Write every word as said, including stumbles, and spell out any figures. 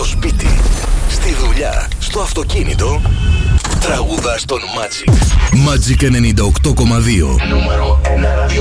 στο σπίτι, στη δουλειά, στο αυτοκίνητο, τραγουδάς τον Magic. Magic ενενήντα οκτώ κόμμα δύο. Νούμερο ένα.